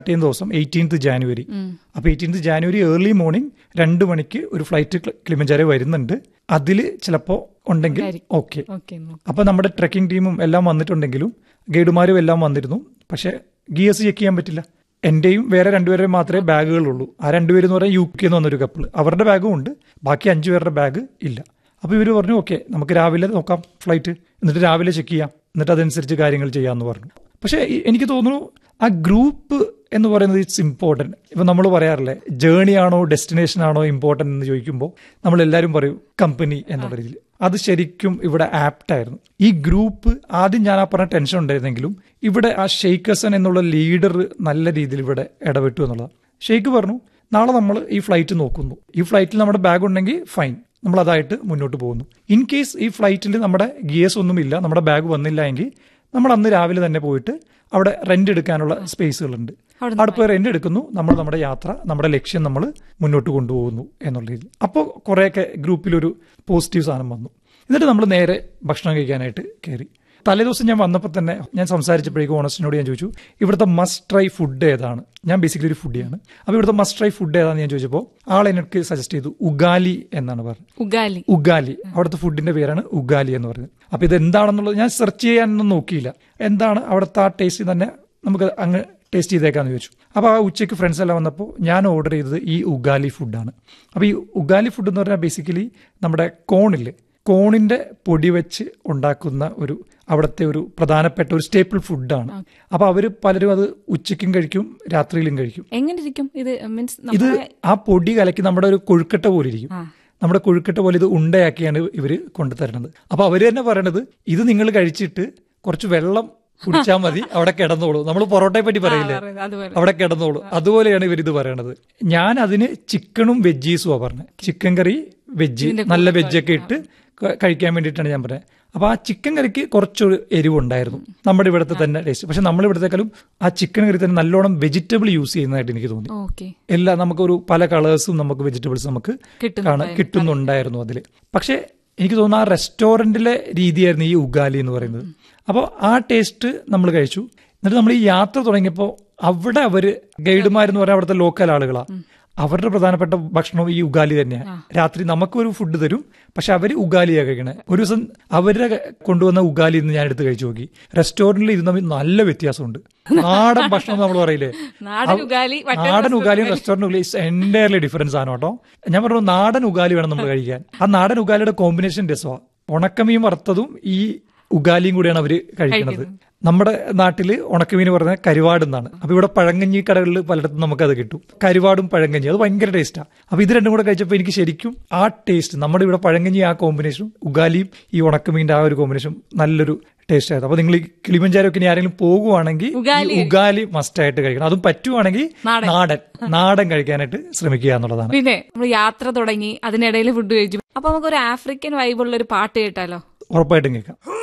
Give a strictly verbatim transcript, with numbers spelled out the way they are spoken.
ചെയ്യുന്ന ദിവസം എയ്റ്റീൻത്ത് ജാനുവരി. അപ്പൊ എയ്റ്റീൻത്ത് ജാനുവരി ഏർലി മോർണിംഗ് രണ്ട് മണിക്ക് ഒരു ഫ്ലൈറ്റ് കിളിമഞ്ചാരോ വരുന്നുണ്ട്. അതിൽ ചിലപ്പോ ഉണ്ടെങ്കിൽ ഓക്കെ. അപ്പൊ നമ്മുടെ ട്രെക്കിംഗ് ടീമും എല്ലാം വന്നിട്ടുണ്ടെങ്കിലും ഗൈഡുമാരും എല്ലാം വന്നിരുന്നു. പക്ഷെ ഗിയേഴ്സ് ചെക്ക് ചെയ്യാൻ പറ്റില്ല. എന്റെയും വേറെ രണ്ടുപേരുടെയും മാത്രമേ ബാഗുകളുള്ളൂ. ആ രണ്ടുപേരും എന്ന് പറയാൻ യു കെ എന്ന് വന്നൊരു കപ്പിൾ, അവരുടെ ബാഗും ഉണ്ട്, ബാക്കി അഞ്ചു പേരുടെ ബാഗ് ഇല്ല. അപ്പൊ ഇവര് പറഞ്ഞു ഓക്കെ നമുക്ക് രാവിലെ നോക്കാം ഫ്ലൈറ്റ്, എന്നിട്ട് രാവിലെ ചെക്ക് ചെയ്യാം, എന്നിട്ട് അതനുസരിച്ച് കാര്യങ്ങൾ ചെയ്യാമെന്ന് പറഞ്ഞു. പക്ഷെ എനിക്ക് തോന്നുന്നു ആ ഗ്രൂപ്പ് എന്ന് പറയുന്നത് ഇറ്റ്സ് ഇമ്പോർട്ടൻറ്റ്. ഇപ്പം നമ്മൾ പറയാറില്ലേ ജേണി ആണോ ഡെസ്റ്റിനേഷൻ ആണോ ഇമ്പോർട്ടൻ്റ് എന്ന് ചോദിക്കുമ്പോൾ നമ്മളെല്ലാവരും പറയും കമ്പനി എന്നുള്ള രീതിയിൽ. അത് ശരിക്കും ഇവിടെ ആപ്റ്റായിരുന്നു. ഈ ഗ്രൂപ്പ് ആദ്യം ഞാൻ ആ പറഞ്ഞ ടെൻഷൻ ഉണ്ടായിരുന്നെങ്കിലും ഇവിടെ ആ ഷെയ്ഖ് ഹസൻ എന്നുള്ള ലീഡർ നല്ല രീതിയിൽ ഇവിടെ ഇടപെട്ടു എന്നുള്ളതാണ്. ഷെയ്ഖ് പറഞ്ഞു നാളെ നമ്മൾ ഈ ഫ്ലൈറ്റ് നോക്കുന്നു, ഈ ഫ്ലൈറ്റിൽ നമ്മുടെ ബാഗ് ഉണ്ടെങ്കിൽ ഫൈൻ, നമ്മൾ അതായിട്ട് മുന്നോട്ട് പോകുന്നു. ഇൻ കേസ് ഈ ഫ്ലൈറ്റിൽ നമ്മുടെ ഗിയേഴ്സ് ഒന്നുമില്ല, നമ്മുടെ ബാഗ് വന്നില്ല എങ്കിൽ നമ്മൾ അന്ന് രാവിലെ തന്നെ പോയിട്ട് അവിടെ റെന്റ് എടുക്കാനുള്ള സ്പേസുകളുണ്ട്, അവിടെ പോയി റെന്റ് എടുക്കുന്നു, നമ്മൾ നമ്മുടെ യാത്ര നമ്മുടെ ലക്ഷ്യം നമ്മൾ മുന്നോട്ട് കൊണ്ടുപോകുന്നു എന്നുള്ള രീതിയിൽ. അപ്പോൾ കുറേയൊക്കെ ഗ്രൂപ്പിലൊരു പോസിറ്റീവ് സാധനം വന്നു. എന്നിട്ട് നമ്മൾ നേരെ ഭക്ഷണം കഴിക്കാനായിട്ട് കയറി. തലേദിവസം ഞാൻ വന്നപ്പോൾ തന്നെ ഞാൻ സംസാരിച്ചപ്പോഴേക്കും ഓണസ്റ്റിനോട് ഞാൻ ചോദിച്ചു ഇവിടുത്തെ മസ്റ്റ് ട്രൈ ഫുഡ് ഏതാണ്. ഞാൻ ബേസിക്കലി ഒരു ഫുഡിയാണ്. അപ്പോൾ ഇവിടുത്തെ മസ്റ്റ് ട്രൈ ഫുഡ് ഏതാണെന്ന് ഞാൻ ചോദിച്ചപ്പോൾ ആൾ എനിക്ക് സജസ്റ്റ് ചെയ്തു ഉഗാലി എന്നാണ് പറഞ്ഞത്. ഉഗാലി ഉഗാലി അവിടുത്തെ ഫുഡിന്റെ പേരാണ് ഉഗാലി എന്ന് പറയുന്നത്. അപ്പൊ ഇത് എന്താണെന്നുള്ളത് ഞാൻ സെർച്ച് ചെയ്യാനൊന്നും നോക്കിയില്ല. എന്താണ് അവിടുത്തെ ആ ടേസ്റ്റ് തന്നെ നമുക്ക് അങ്ങ് ടേസ്റ്റ് ചെയ്തേക്കാന്ന് ചോദിച്ചു. അപ്പോൾ ആ ഉച്ചയ്ക്ക് ഫ്രണ്ട്സ് എല്ലാം വന്നപ്പോൾ ഞാൻ ഓർഡർ ചെയ്തത് ഈ ഉഗാലി ഫുഡാണ്. അപ്പോൾ ഈ ഉഗാലി ഫുഡ് എന്ന് പറഞ്ഞാൽ ബേസിക്കലി നമ്മുടെ കോണില്ലേ, കോണിന്റെ പൊടി വെച്ച് ഉണ്ടാക്കുന്ന ഒരു അവിടുത്തെ ഒരു പ്രധാനപ്പെട്ട ഒരു സ്റ്റേപ്പിൾ ഫുഡാണ്. അപ്പൊ അവര് പലരും അത് ഉച്ചയ്ക്കും കഴിക്കും രാത്രിയിലും കഴിക്കും. എങ്ങനെ ഇരിക്കും ഇത്? മീൻസ് ഇത് ആ പൊടി കലക്കി നമ്മുടെ ഒരു കൊഴുക്കട്ട പോലെ ഇരിക്കും. നമ്മുടെ കൊഴുക്കട്ട പോലെ ഇത് ഉണ്ടയാക്കിയാണ് ഇവര് കൊണ്ടുതരുന്നത്. അപ്പൊ അവര് തന്നെ പറയണത് ഇത് നിങ്ങൾ കഴിച്ചിട്ട് കുറച്ച് വെള്ളം കുടിച്ചാൽ മതി, അവിടെ കിടന്നോളൂ. നമ്മൾ പൊറോട്ടയെ പറ്റി പറയില്ലേ, അവിടെ കിടന്നോളൂ. അതുപോലെയാണ് ഇവരിത് പറയണത്. ഞാൻ അതിന് ചിക്കണും വെജീസും ആ പറഞ്ഞത്. ചിക്കൻ കറി വെജ് നല്ല വെജൊക്കെ ഇട്ട് കഴിക്കാൻ വേണ്ടിയിട്ടാണ് ഞാൻ പറഞ്ഞത്. അപ്പൊ ആ ചിക്കൻ കറിക്ക് കുറച്ചൊരു എരിവുണ്ടായിരുന്നു, നമ്മുടെ ഇവിടുത്തെ തന്നെ ടേസ്റ്റ്. പക്ഷെ നമ്മൾ ഇവിടത്തെക്കാളും ആ ചിക്കൻ കറി തന്നെ നല്ലോണം വെജിറ്റബിൾ യൂസ് ചെയ്യുന്നതായിട്ട് എനിക്ക് തോന്നി. എല്ലാം നമുക്കൊരു പല കളേഴ്സും നമുക്ക് വെജിറ്റബിൾസ് നമുക്ക് കിട്ടുന്നുണ്ടായിരുന്നു അതിൽ. പക്ഷെ എനിക്ക് തോന്നുന്നു ആ റെസ്റ്റോറന്റിലെ രീതിയായിരുന്നു ഈ ഉഗാലി എന്ന് പറയുന്നത്. അപ്പോൾ ആ ടേസ്റ്റ് നമ്മൾ കഴിച്ചു. എന്നിട്ട് നമ്മൾ ഈ യാത്ര തുടങ്ങിയപ്പോൾ അവിടെ അവര് ഗൈഡുമാരെന്ന് പറഞ്ഞാൽ അവിടുത്തെ ലോക്കൽ ആളുകളാണ്. അവരുടെ പ്രധാനപ്പെട്ട ഭക്ഷണം ഈ ഉഗാലി തന്നെയാണ്. രാത്രി നമുക്കൊരു ഫുഡ് തരും, പക്ഷെ അവര് ഉഗാലിയാണ് കഴിക്കണേ. ഒരു ദിവസം അവരുടെ കൊണ്ടുവന്ന ഉഗാലി ഇന്ന് ഞാൻ എടുത്ത് കഴിച്ചു നോക്കി. റെസ്റ്റോറന്റിൽ ഇത് തമ്മിൽ നല്ല വ്യത്യാസമുണ്ട്. നാടൻ ഭക്ഷണം നമ്മൾ പറയില്ലേ, നാടൻ ഉഗാലിയും റെസ്റ്റോറന്റ് ഉഗാലി എൻറ്റയർലി ഡിഫറൻസ് ആണ് കേട്ടോ. ഞാൻ പറഞ്ഞു നാടൻ ഉഗാലി വേണം നമ്മൾ കഴിക്കാൻ. ആ നാടൻ ഉഗാലിയുടെ കോമ്പിനേഷൻ രസമാണ്. ഉണക്കമീൻ വറുത്തതും ഈ ഉഗാലിയും കൂടിയാണ് അവര് കഴിക്കുന്നത്. നമ്മുടെ നാട്ടില് ഉണക്കമീൻ പറഞ്ഞ കരുവാട് എന്നാണ്. അപ്പൊ ഇവിടെ പഴങ്കഞ്ഞി കടകളിൽ പലയിടത്തും നമുക്കത് കിട്ടും. കരുവാടും പഴങ്കഞ്ഞി അത് ഭയങ്കര ടേസ്റ്റാണ്. അപ്പൊ ഇത് രണ്ടും കൂടെ കഴിച്ചപ്പോൾ എനിക്ക് ശരിക്കും ആ ടേസ്റ്റ് നമ്മുടെ ഇവിടെ പഴങ്കഞ്ഞി ആ കോമ്പിനേഷനും ഉഗാലിയും ഈ ഉണക്കമീൻ്റെ ആ ഒരു കോമ്പിനേഷൻ നല്ലൊരു ടേസ്റ്റ് ആയിരുന്നു. അപ്പൊ നിങ്ങൾ ഈ കിളിമഞ്ചാരൊക്കെ ഇനി ആരെങ്കിലും പോകുവാണെങ്കിൽ ഉഗാലി മസ്റ്റ് ആയിട്ട് കഴിക്കണം. അതും പറ്റുവാണെങ്കിൽ നാടൻ നാടൻ കഴിക്കാനായിട്ട് ശ്രമിക്കുക എന്നുള്ളതാണ്. പിന്നെ നമ്മൾ യാത്ര തുടങ്ങി അതിനിടയിൽ ഫുഡ് കഴിച്ചു. അപ്പൊ നമുക്ക് ഒരു ആഫ്രിക്കൻ വൈബുള്ള ഒരു പാട്ട് കേട്ടാലോ? ഉറപ്പായിട്ടും കേൾക്കാം.